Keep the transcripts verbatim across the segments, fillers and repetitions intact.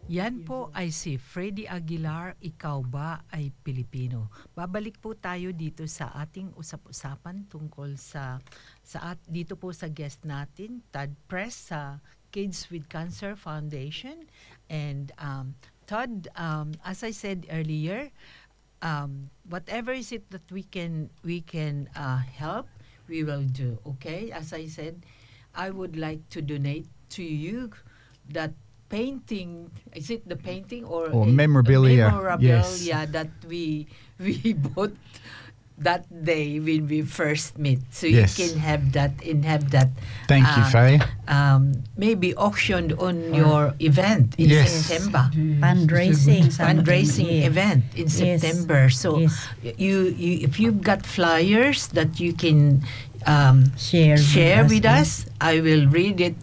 Yan po ay si Freddy Aguilar, Ikaw Ba Ay Pilipino. Babalik po tayo dito sa ating usap-usapan tungkol sa, sa at, dito po sa guest natin, Todd Press sa Kids with Cancer Foundation. And um, Todd, um, as I said earlier, um, whatever is it that we can, we can uh, help, we will do, okay? As I said, I would like to donate to you that painting, is it the painting or, or a, memorabilia, a memorabilia yes. that we we bought that day when we first met, so yes. you can have that and have that. Thank uh, you, Faye. Um, maybe auctioned on your event in yes. September. Fundraising, fundraising yeah. event in yes. September. So yes. you, you, if you've got flyers that you can um, share share with, with us, us, I will read it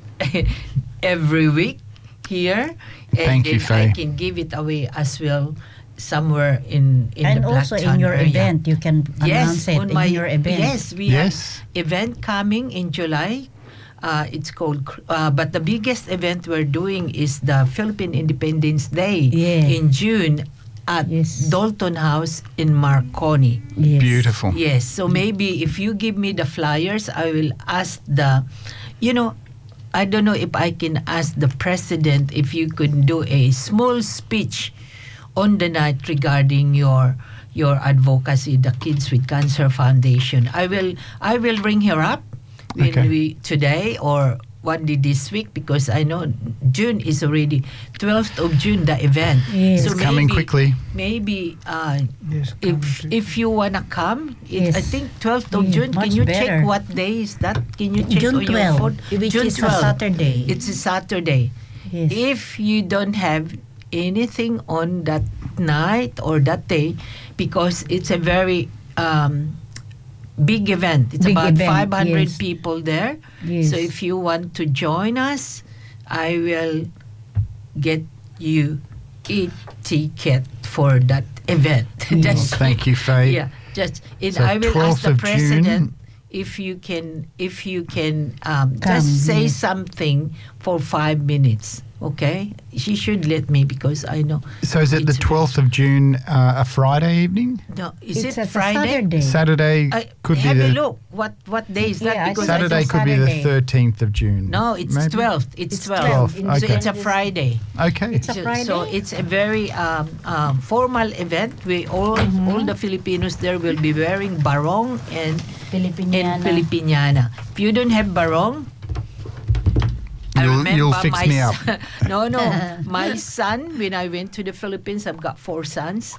every week here, and Thank then you, Faye. I can give it away as well somewhere in, in and the also Blacktown in your area. event you can Yes, announce it on in my your event. Yes, we yes. have event coming in July. Uh, it's called, uh, but the biggest event we're doing is the Philippine Independence Day yeah. in June at yes. Dalton House in Marconi. Yes. Beautiful. Yes, so maybe if you give me the flyers, I will ask the, you know, I don't know if I can ask the president if you could do a small speech on the night regarding your your advocacy, the Kids with Cancer Foundation. I will I will ring her up when okay. we today or one day this week, because I know June is already twelfth of June, the event. Yes. So it's coming maybe, quickly. Maybe uh, Yes, if if you wanna come, it, Yes. I think twelfth of Yeah, June. much Can you better. check what day is that? Can you check June on your twelfth, phone? which June is a twelfth. Saturday. It's a Saturday. Yes. If you don't have anything on that night or that day, because it's a very um, big event. It's Big about event, five hundred yes. people there. Yes. So if you want to join us, I will get you a ticket for that event. Just, Thank you, Faye. yeah, just and So I will ask twelfth the of president June. if you can if you can um, Come, just say yes. something for five minutes. Okay, she should let me, because I know. So is it the It's- twelfth of June, uh, a Friday evening? No, is It's it a Friday? Saturday. Saturday I, could be have a the look. What what day is that? Yeah, I because think I Saturday it's a could be the Saturday. thirteenth of June. No, it's maybe? twelfth. It's, It's twelve. twelve, So okay. it's a Friday. Okay. It's a So- Friday? So it's a very um, um, formal event. We all all the Filipinos there will be wearing barong and Filipiniana. and Filipiniana. If you don't have barong, I You'll- remember you'll fix my me up. son- no, no. My son, when I went to the Philippines, I've got four sons,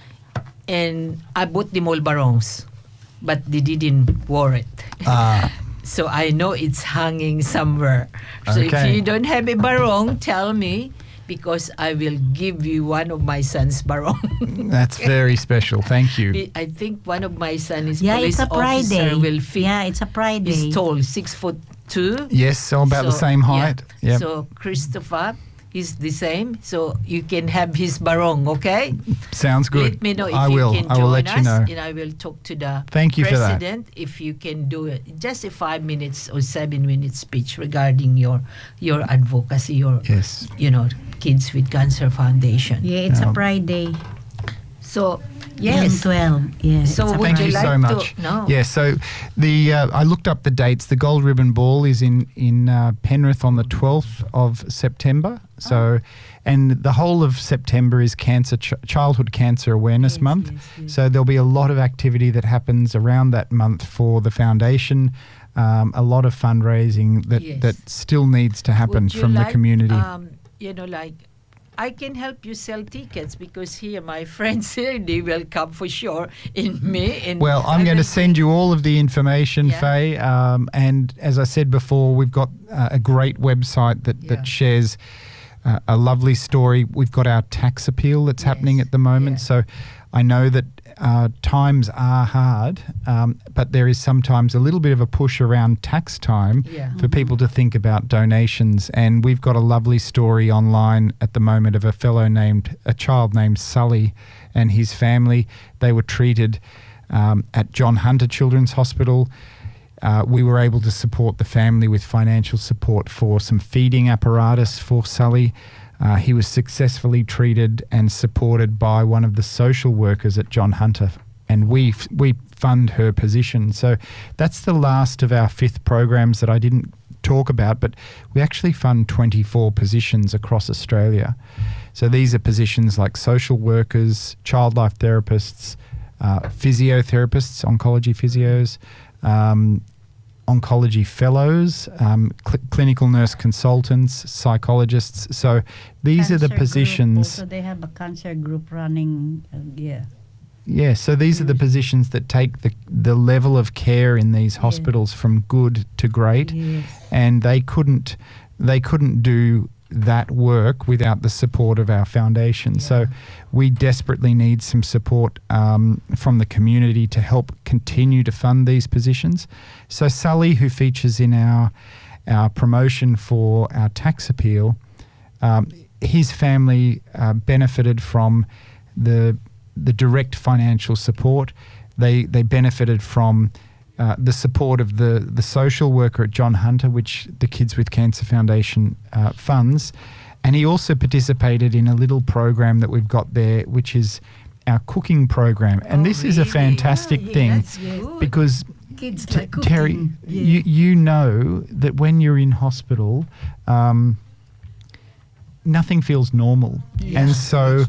and I bought them all barongs, but they didn't wear it. Ah, So I know it's hanging somewhere. So if Okay. you don't have a barong, tell me, because I will give you one of my son's barong. that's very special. Thank you. I think one of my sons, Yeah, police it's a Friday. officer, will fit. Yeah, it's a Friday. He's tall, six foot two. Yes, so about the So, same yeah. height. Yep. So Christopher is the same. So you can have his barong, okay? Sounds good. Let me know if I you will. can I will join let us, you know. and I will talk to the Thank you for that. president if you can do it. Just a five minutes or seven minute speech regarding your your advocacy, your Yes. you know Kids with Cancer Foundation. Yeah, it's Um, a Friday. So June yes. twelfth. Yeah. So it's a would Thank you you like so to- much. no. Yeah, so the uh, I looked up the dates. The Gold Ribbon Ball is in in uh, Penrith on the twelfth of September. So, and the whole of September is cancer ch- childhood cancer awareness Yes, month. yes, yes. So there'll be a lot of activity that happens around that month for the foundation. Um, a lot of fundraising that Yes. that still needs to happen Would you from the like, community. Um, you know, like I can help you sell tickets, because here my friends here, they will come for sure in May. And Well, I'm I going to will- send you all of the information, Yeah. Faye. Um, and as I said before, we've got uh, a great website that, Yeah. that shares uh, a lovely story. We've got our tax appeal that's happening Yes. at the moment. Yeah. So I know that uh, times are hard, um, but there is sometimes a little bit of a push around tax time Yeah. for people to think about donations. And we've got a lovely story online at the moment of a fellow named, a child named Sully and his family. They were treated um, at John Hunter Children's Hospital. Uh, we were able to support the family with financial support for some feeding apparatus for Sully. Uh, he was successfully treated and supported by one of the social workers at John Hunter, and we f- we fund her position. So that's the last of our fifth programs that I didn't talk about, but we actually fund twenty-four positions across Australia. So these are positions like social workers, child life therapists, uh, physiotherapists, oncology physios, um, oncology fellows, um, cl- clinical nurse consultants, psychologists. So these Cancer are the group positions. Also, they have a cancer group running. Uh, yeah. Yeah, so these are the positions that take the the level of care in these hospitals from good to great, Yes. and they couldn't they couldn't do that work without the support of our foundation. So we desperately need some support um, from the community to help continue to fund these positions. So Sully, who features in our our promotion for our tax appeal, um, his family uh, benefited from the the direct financial support. They they benefited from uh, the support of the, the social worker at John Hunter, which the Kids with Cancer Foundation uh, funds. And he also participated in a little program that we've got there, which is our cooking program. And Oh, this is a really? fantastic Oh, yeah, thing That's good. because Kids T- like cooking. Terry, Yeah. you you know that when you're in hospital, um, nothing feels normal, Yeah, and so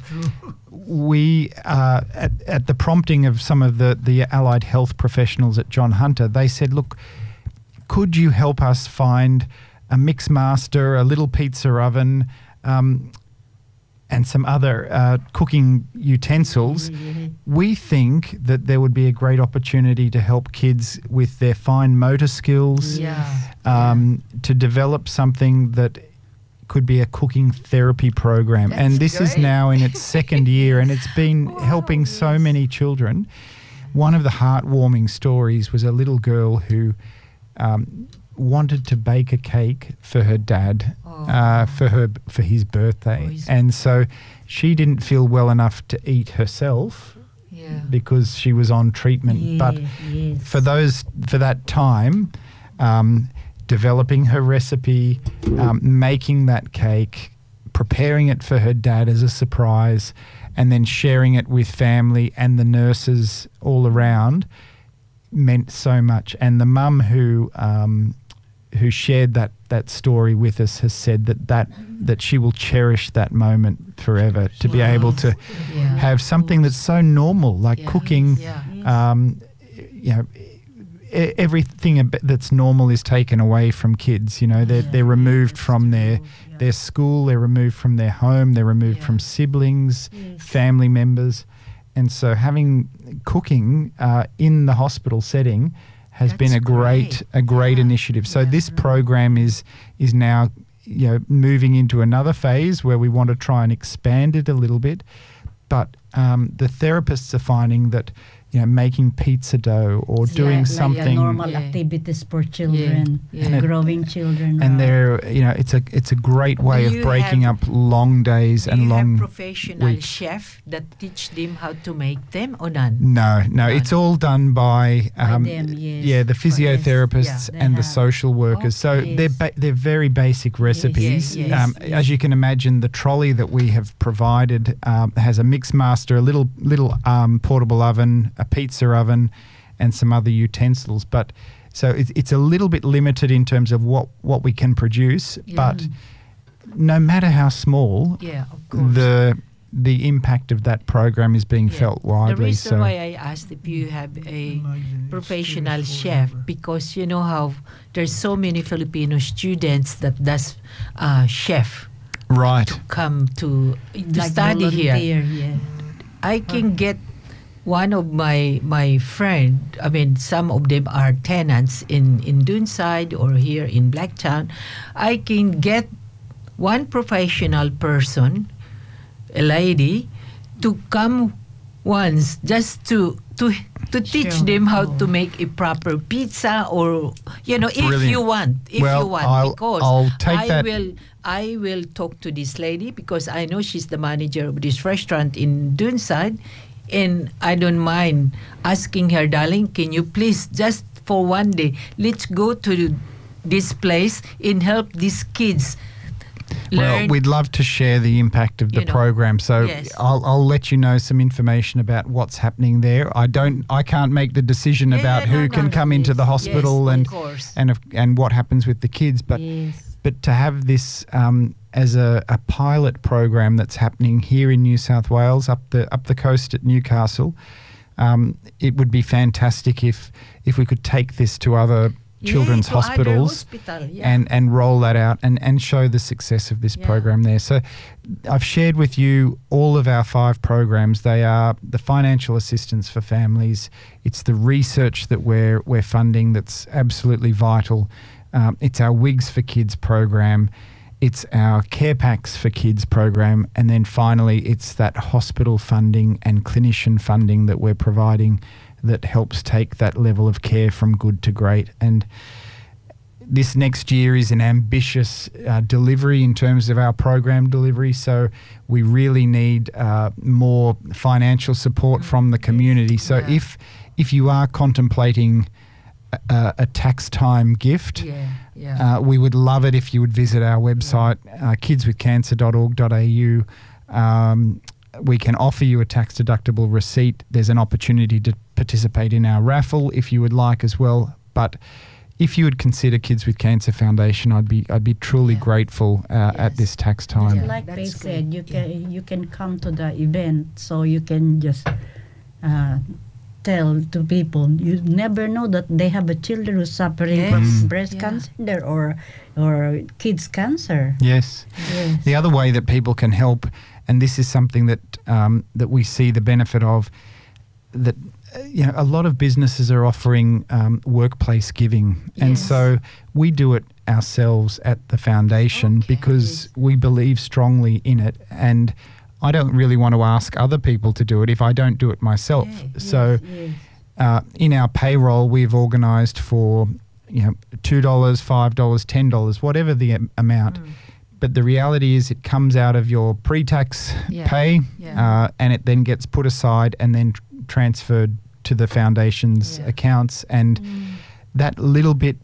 we, uh, at at the prompting of some of the the allied health professionals at John Hunter, they said, "Look, could you help us find a mix master, a little pizza oven?" Um, and some other uh, cooking utensils. Yeah. We think that there would be a great opportunity to help kids with their fine motor skills, Yeah. um, to develop something that could be a cooking therapy program. That's and this is great. now in its second year, and it's been Wow, helping so yes. many children. One of the heartwarming stories was a little girl who um, wanted to bake a cake for her dad Oh. uh, for her for his birthday, Oh, his- and so she didn't feel well enough to eat herself Yeah. because she was on treatment. Yeah, But yes. for those for that time, um, developing her recipe, um, making that cake, preparing it for her dad as a surprise, and then sharing it with family and the nurses all around meant so much. And the mum who um, who shared that that story with us has said that that that she will cherish that moment forever, to be able to Yeah. have something that's so normal like Yeah. cooking. Yeah. Yes. Um, you know, e- everything ab- that's normal is taken away from kids. You know, they're Yeah. they're removed That's from their true. Yeah. their school, they're removed from their home, they're removed Yeah. from siblings, Yes. family members, and so having cooking uh, in the hospital setting has been That's a great great. a great Yeah. initiative. So Yeah. this program is is now, you know, moving into another phase where we want to try and expand it a little bit. But um, the therapists are finding that, you know, making pizza dough or Yeah, doing like Like something, a normal Yeah. activities for children, Yeah. And it- growing children. and right. they're, you know, it's a it's a great way Do of you breaking have- up long days Do and you long have professional weeks. chef that teach them how to make them or none? No, no, None. it's all done by, By um, them, yes. yeah, the For- yes, physiotherapists yeah, and they the have. social workers. So Okay. they're ba- they're very basic recipes. yes, um, yes. As you can imagine, the trolley that we have provided um, has a mix master, a little little um, portable oven, a pizza oven, and some other utensils. But so it's it's a little bit limited in terms of what what we can produce. Yeah. But no matter how small, Yeah, of course. the the impact of that program is being Yeah. felt The widely. reason So why I asked if you have a professional chef, because you know how there's so many Filipino students that does uh, chef right. come to, to Like study here. volunteer, yeah. I can get one of my my friend. I mean, some of them are tenants in in Dunside or here in Blacktown. I can get one professional person, a lady, to come once just to to to teach Sure. them how to make a proper pizza, or you know, if Brilliant. you want, if Well, you want, I'll- because I'll take I that- will I will talk to this lady because I know she's the manager of this restaurant in Dunside, and I don't mind asking her, darling, can you please just for one day let's go to this place and help these kids Well, learn. we'd love to share the impact of the You know, program. So yes. I'll, I'll let you know some information about what's happening there. I don't, I can't make the decision Yeah, about yeah, who no, can no, come into yes, the hospital yes, and of course. and of, and what happens with the kids. But yes. but to have this um, as a, a pilot program that's happening here in New South Wales, up the up the coast at Newcastle, um, it would be fantastic if if we could take this to other children's Yeah, to other hospitals hospital, yeah. and and roll that out and and show the success of this Yeah. program there. So I've shared with you all of our five programs. They are the financial assistance for families. It's the research that we're we're funding that's absolutely vital. Um, it's our Wigs for Kids program. It's our Care Packs for Kids program. And then finally, it's that hospital funding and clinician funding that we're providing that helps take that level of care from good to great. And this next year is an ambitious uh, delivery in terms of our program delivery. So we really need uh, more financial support from the community. So Yeah. if if you are contemplating a, a tax time gift, Yeah, yeah. uh, we would love it if you would visit our website, uh, kids with cancer dot org dot a u. Um, we can offer you a tax deductible receipt. There's an opportunity to participate in our raffle if you would like as well. But if you would consider Kids with Cancer Foundation, I'd be I'd be truly Yeah. grateful uh, at Yes. this tax time. Yeah. Like they that's said, great. you can you can come to the event, so you can just uh, tell to people. You never know that they have a children who's suffering Yes. from Mm. breast Yeah. cancer or or kids cancer. Yes. Yes. The other way that people can help, and this is something that um, that we see the benefit of, that uh, you know, a lot of businesses are offering um, workplace giving, and Yes. so we do it ourselves at the foundation Okay. because we believe strongly in it, and I don't really want to ask other people to do it if I don't do it myself. Yeah. So Yes. uh, in our payroll, we've organised for you know two dollars, five dollars, ten dollars, whatever the am- amount. Mm. But the reality is, it comes out of your pre-tax Yeah. pay, Yeah. uh, and it then gets put aside and then tr- transferred to the foundation's Yeah. accounts. And that little bit,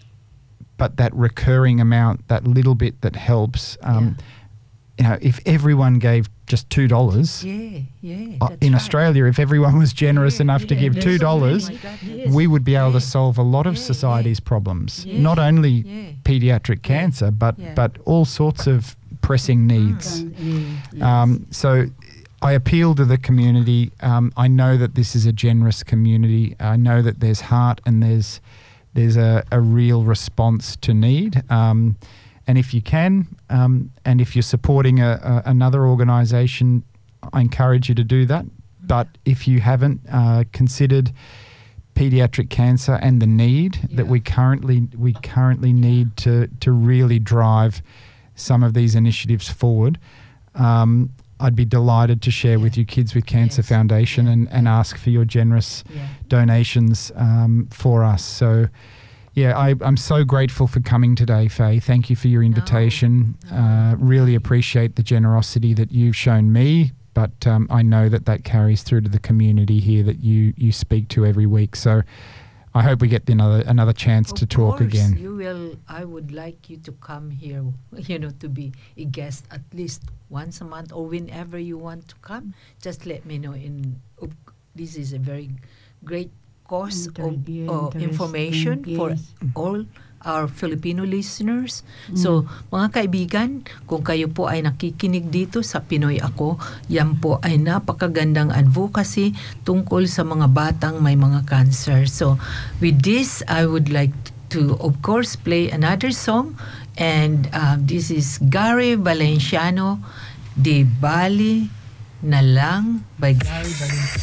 but that recurring amount, that little bit that helps. Um, You know, if everyone gave just two dollars Yeah, yeah. uh, that's in right. Australia, if everyone was generous Yeah, enough to yeah, give there's two so dollars, many. Oh my God. Yes. we would be able to Yeah. solve a lot of Yeah, society's yeah. problems. Yeah. Not only Yeah. pediatric cancer, but Yeah. but all sorts of pressing needs. Can- yes, yes. Um, so I appeal to the community. Um, I know that this is a generous community. I know that there's heart and there's there's a, a real response to need. Um, and if you can, um, and if you're supporting a, a, another organisation, I encourage you to do that. But if you haven't uh, considered pediatric cancer and the need that Yeah. we currently we currently need to to really drive some of these initiatives forward, um, I'd be delighted to share Yeah. with you Kids with Cancer Yes. Foundation Yeah. and, and ask for your generous Yeah. donations um, for us. So, yeah, I, I'm so grateful for coming today, Faye. Thank you for your invitation. No. Uh, really appreciate the generosity that you've shown me, but um, I know that that carries through to the community here that you, you speak to every week. So I hope we get another another chance to Of talk course, again. You will. I would like you to come here. You know, to be a guest at least once a month or whenever you want to come. Just let me know. In of- this is a very great course Inter- of yeah, uh, interesting, information for yes. all our Filipino listeners. So, mga kaibigan, kung kayo po ay nakikinig dito sa Pinoy Ako, yan po ay napakagandang advocacy tungkol sa mga batang may mga cancer. So, with this, I would like to, of course, play another song. And uh, this is Gary Valenciano, Di Bali na Lang by Gary Valenciano.